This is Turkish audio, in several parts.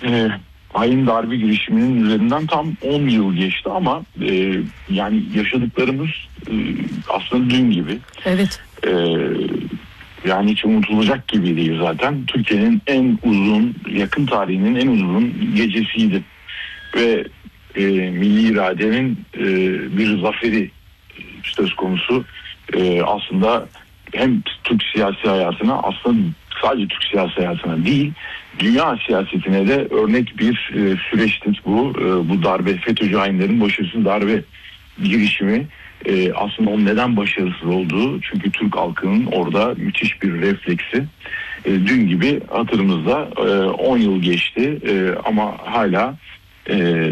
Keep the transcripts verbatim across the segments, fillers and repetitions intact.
e, hain darbe girişiminin üzerinden tam on yıl geçti ama e, yani yaşadıklarımız e, aslında dün gibi. Evet. E, yani hiç unutulacak gibi değil zaten. Türkiye'nin en uzun, yakın tarihinin en uzun gecesiydi. Ve e, milli iradenin e, bir zaferi söz konusu. E, aslında hem Türk siyasi hayatına, aslında sadece Türk siyasi hayatına değil, dünya siyasetine de örnek bir e, süreçtir bu. E, bu darbe, FETÖ'cü hainlerin başarısız darbe girişimi. E, aslında onun neden başarısız olduğu, çünkü Türk halkının orada müthiş bir refleksi. E, dün gibi hatırımızda e, on yıl geçti e, ama hala e,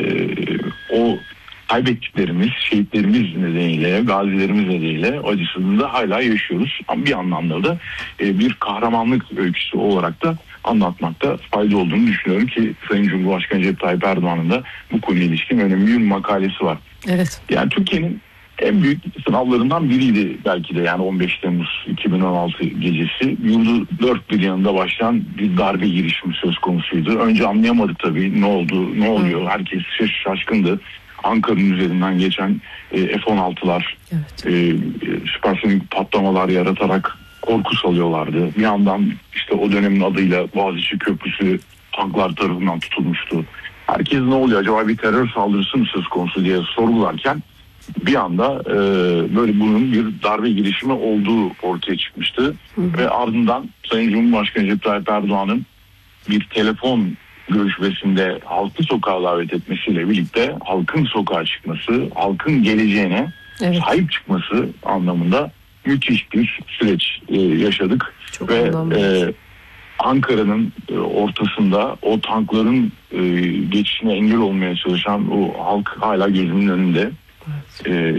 o kaybettiklerimiz, şehitlerimiz nedeniyle, gazilerimiz nedeniyle acısını da hala yaşıyoruz. Ama bir anlamda da e, bir kahramanlık öyküsü olarak da anlatmakta fayda olduğunu düşünüyorum ki Sayın Cumhurbaşkanı Recep Tayyip Erdoğan'ın da bu konuyla ilişkin önemli bir makalesi var. Evet. Yani Türkiye'nin en büyük sınavlarından biriydi belki de, yani on beş Temmuz iki bin on altı gecesi. Yurdu dört bir yanında başlayan bir darbe girişimi söz konusuydu. Önce anlayamadık tabii ne oldu, ne oluyor. Herkes şaşkındı. Ankara'nın üzerinden geçen e, F on altılar, evet. e, süpersonik patlamalar yaratarak korku salıyorlardı. Bir yandan işte o dönemin adıyla Boğaziçi Köprüsü tanklar tarafından tutulmuştu. Herkes ne oluyor acaba, bir terör saldırısı mı söz konusu diye sorgularken bir anda e, böyle bunun bir darbe girişimi olduğu ortaya çıkmıştı. Hı hı. Ve ardından Sayın Cumhurbaşkanı Recep Tayyip Erdoğan'ın bir telefon görüşmesinde halkı sokağa davet etmesiyle birlikte halkın sokağa çıkması, halkın geleceğine evet. sahip çıkması anlamında müthiş bir süreç e, yaşadık. Çok ve e, Ankara'nın e, ortasında o tankların e, geçişine engel olmaya çalışan o halk hala gözümün önünde. Evet. E,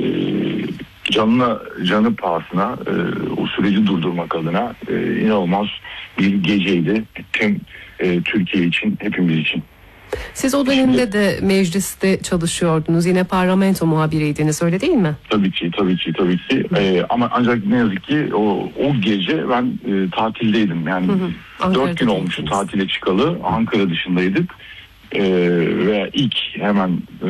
canına canı pahasına e, o süreci durdurmak adına e, inanılmaz bir geceydi tüm e, Türkiye için, hepimiz için. Siz o dönemde de mecliste çalışıyordunuz. Yine parlamento muhabiriydiniz, öyle değil mi? Tabii ki, tabii ki, tabii ki. Ee, ama ancak ne yazık ki o, o gece ben e, tatildeydim. Yani hı hı. dört gün olmuştu tatile çıkalı. Ankara dışındaydık. Ee, ve ilk hemen e,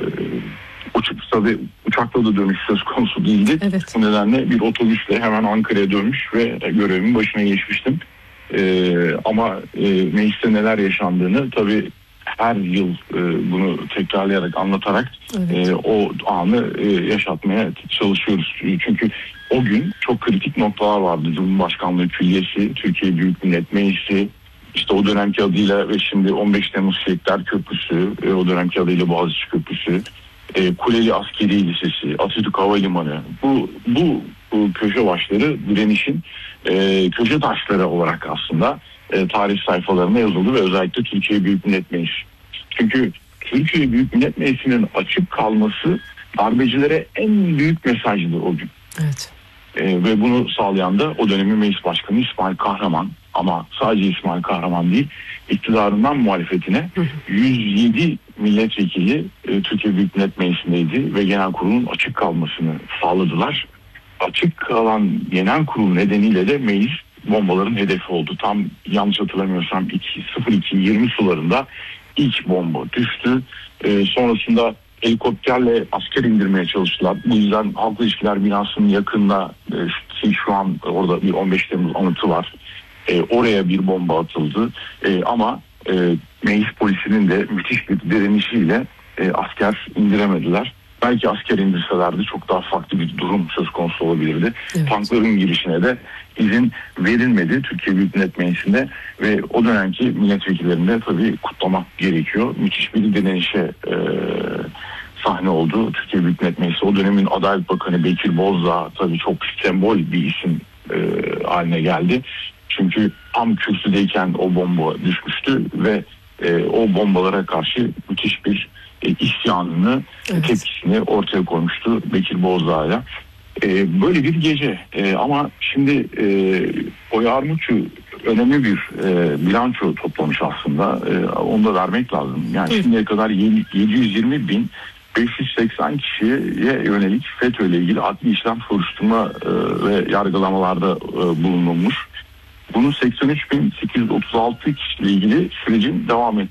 uçup tabii uçakla da dönüş söz konusu değildi. Evet. Bu nedenle bir otobüsle hemen Ankara'ya dönmüş ve görevimin başına geçmiştim. Ee, ama e, mecliste neler yaşandığını tabii her yıl e, bunu tekrarlayarak, anlatarak evet. e, o anı e, yaşatmaya çalışıyoruz. Çünkü o gün çok kritik noktalar vardı. Cumhurbaşkanlığı Külliyesi, Türkiye Büyük Millet Meclisi, işte o dönemki adıyla ve şimdi on beş Temmuz Şehitler Köprüsü, e, o dönemki adıyla Boğaziçi Köprüsü, e, Kuleli Askeri Lisesi, Atatürk Havalimanı. Bu, bu, bu köşe başları direnişin e, köşe taşları olarak aslında e, tarih sayfalarına yazıldı ve özellikle Türkiye Büyük Millet Meclisi. Çünkü Türkiye Büyük Millet Meclisi'nin açık kalması darbecilere en büyük mesajdı o gün. Evet. E, ve bunu sağlayan da o dönemin Meclis Başkanı İsmail Kahraman, ama sadece İsmail Kahraman değil, iktidarından muhalefetine yüz yedi milletvekili e, Türkiye Büyük Millet Meclisi'ndeydi ve genel kurulun açık kalmasını sağladılar. Açık kalan genel kurul nedeniyle de meclis bombaların hedefi oldu. Tam yanlış hatırlamıyorsam sıfır iki yirmi sularında ilk bomba düştü. Ee, sonrasında helikopterle asker indirmeye çalıştılar. Bu yüzden Halk İlişkiler binasının yakında e, şu an orada bir on beş Temmuz anıtı var. E, oraya bir bomba atıldı. E, ama e, meclis polisinin de müthiş bir direnişiyle e, asker indiremediler. Belki asker indirselerdi çok daha farklı bir durum söz konusu olabilirdi. Evet. Tankların girişine de izin verilmedi Türkiye Büyük Millet Meclisi'nde ve o dönemki milletvekillerini de tabii kutlamak gerekiyor. Müthiş bir direnişe e, sahne oldu Türkiye Büyük Millet Meclisi. O dönemin Adalet Bakanı Bekir Bozdağ tabii çok sembol bir isim e, haline geldi. Çünkü tam kürsüdeyken o bomba düşmüştü ve e, o bombalara karşı müthiş bir e, isyanını, evet. tepkisini ortaya koymuştu Bekir Bozdağ'la. E, böyle bir gece e, ama şimdi e, Oya Armutçu önemli bir e, bilanço toplamış aslında. E, onu da vermek lazım. Yani evet. Şimdiye kadar yedi yüz yirmi bin beş yüz seksen kişiye yönelik FETÖ ile ilgili adli işlem, soruşturma e, ve yargılamalarda e, bulunulmuş. Bunun seksen üç bin sekiz yüz otuz altı kişiyle ilgili sürecin devam ettiği